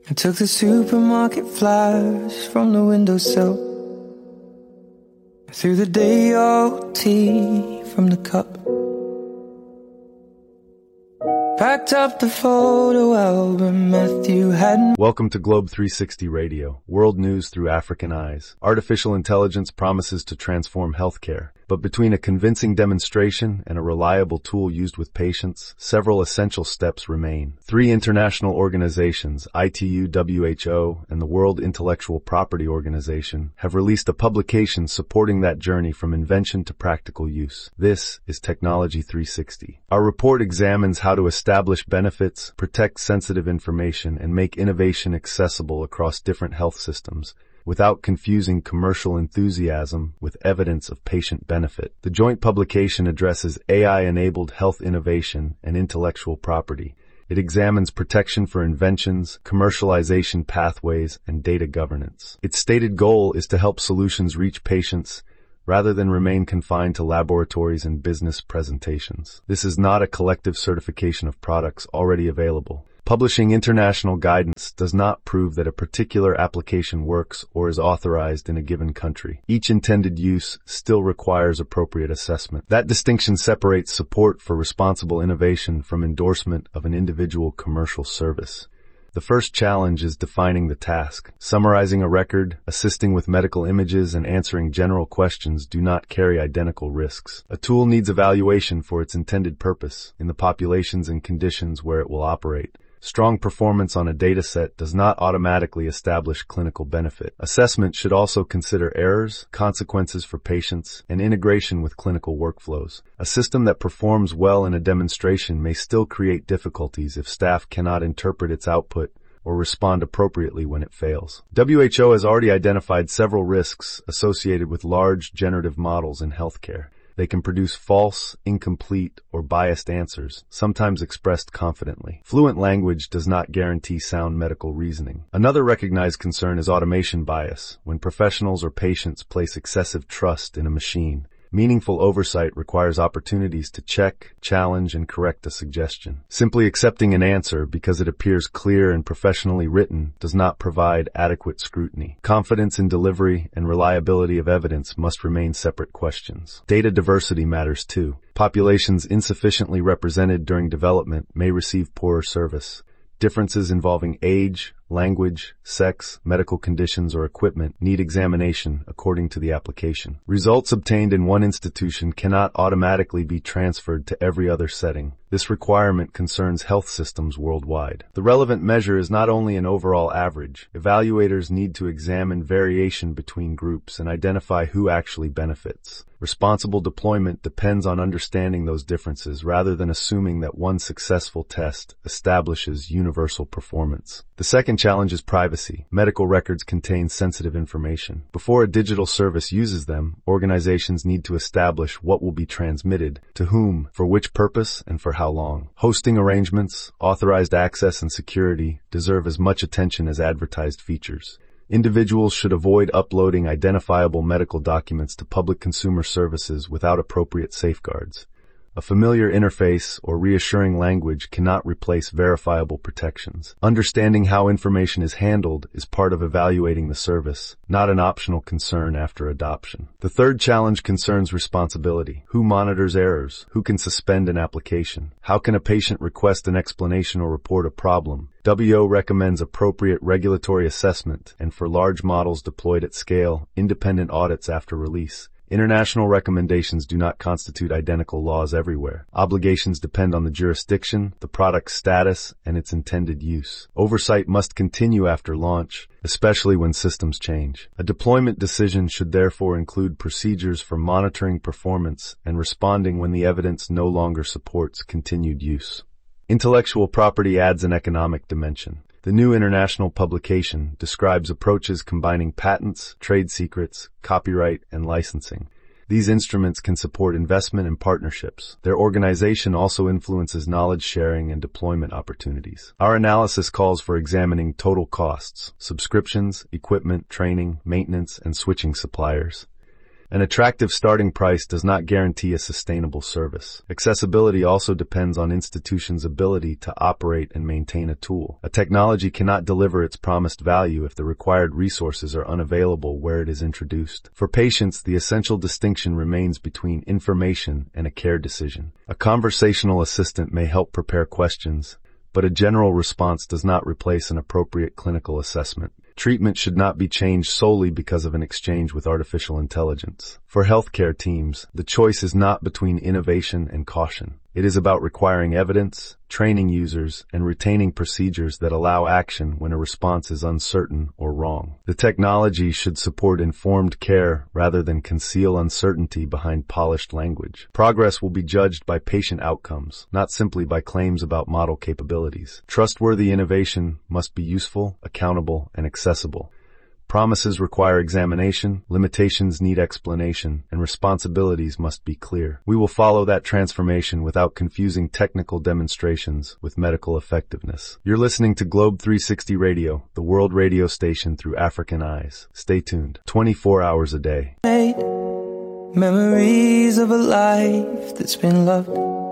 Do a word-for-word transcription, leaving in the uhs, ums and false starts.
I took the supermarket flyers from the windowsill. I threw the day old tea from the cup. Packed up the photo album Matthew hadn't. Welcome to Globe three sixty Radio, world news through African eyes. Artificial intelligence promises to transform healthcare, but between a convincing demonstration and a reliable tool used with patients, several essential steps remain. Three international organizations, I T U, W H O, and the World Intellectual Property Organization, have released a publication supporting that journey from invention to practical use. This is Technology three sixty. Our report examines how to establish benefits, protect sensitive information, and make innovation accessible across different health systems, without confusing commercial enthusiasm with evidence of patient benefit. The joint publication addresses A I-enabled health innovation and intellectual property. It examines protection for inventions, commercialization pathways, and data governance. Its stated goal is to help solutions reach patients rather than remain confined to laboratories and business presentations. This is not a collective certification of products already available. Publishing international guidance does not prove that a particular application works or is authorized in a given country. Each intended use still requires appropriate assessment. That distinction separates support for responsible innovation from endorsement of an individual commercial service. The first challenge is defining the task. Summarizing a record, assisting with medical images, and answering general questions do not carry identical risks. A tool needs evaluation for its intended purpose in the populations and conditions where it will operate. Strong performance on a dataset does not automatically establish clinical benefit. Assessment should also consider errors, consequences for patients, and integration with clinical workflows. A system that performs well in a demonstration may still create difficulties if staff cannot interpret its output or respond appropriately when it fails. W H O has already identified several risks associated with large generative models in healthcare. They can produce false, incomplete, or biased answers, sometimes expressed confidently. Fluent language does not guarantee sound medical reasoning. Another recognized concern is automation bias, when professionals or patients place excessive trust in a machine. Meaningful oversight requires opportunities to check, challenge, and correct a suggestion. Simply accepting an answer because it appears clear and professionally written does not provide adequate scrutiny. Confidence in delivery and reliability of evidence must remain separate questions. Data diversity matters too. Populations insufficiently represented during development may receive poorer service. Differences involving age, language, sex, medical conditions, or equipment need examination according to the application. Results obtained in one institution cannot automatically be transferred to every other setting. This requirement concerns health systems worldwide. The relevant measure is not only an overall average. Evaluators need to examine variation between groups and identify who actually benefits. Responsible deployment depends on understanding those differences rather than assuming that one successful test establishes universal performance. The second challenge is privacy. Medical records contain sensitive information. Before a digital service uses them, organizations need to establish what will be transmitted, to whom, for which purpose, and for how long. Hosting arrangements, authorized access, and security deserve as much attention as advertised features. Individuals should avoid uploading identifiable medical documents to public consumer services without appropriate safeguards. A familiar interface or reassuring language cannot replace verifiable protections. Understanding how information is handled is part of evaluating the service, not an optional concern after adoption. The third challenge concerns responsibility. Who monitors errors? Who can suspend an application? How can a patient request an explanation or report a problem? W H O recommends appropriate regulatory assessment, and for large models deployed at scale, independent audits after release. International recommendations do not constitute identical laws everywhere. Obligations depend on the jurisdiction, the product's status, and its intended use. Oversight must continue after launch, especially when systems change. A deployment decision should therefore include procedures for monitoring performance and responding when the evidence no longer supports continued use. Intellectual property adds an economic dimension. The new international publication describes approaches combining patents, trade secrets, copyright, and licensing. These instruments can support investment and partnerships. Their organization also influences knowledge sharing and deployment opportunities. Our analysis calls for examining total costs, subscriptions, equipment, training, maintenance, and switching suppliers. An attractive starting price does not guarantee a sustainable service. Accessibility also depends on institutions' ability to operate and maintain a tool. A technology cannot deliver its promised value if the required resources are unavailable where it is introduced. For patients, the essential distinction remains between information and a care decision. A conversational assistant may help prepare questions, but a general response does not replace an appropriate clinical assessment. Treatment should not be changed solely because of an exchange with artificial intelligence. For healthcare teams, the choice is not between innovation and caution. It is about requiring evidence, training users, and retaining procedures that allow action when a response is uncertain or wrong. The technology should support informed care rather than conceal uncertainty behind polished language. Progress will be judged by patient outcomes, not simply by claims about model capabilities. Trustworthy innovation must be useful, accountable, and accessible. Promises require examination, limitations need explanation, and responsibilities must be clear. We will follow that transformation without confusing technical demonstrations with medical effectiveness. You're listening to Globe three sixty Radio, the world radio station through African eyes. Stay tuned, twenty-four hours a day. Memories of a life that's been loved.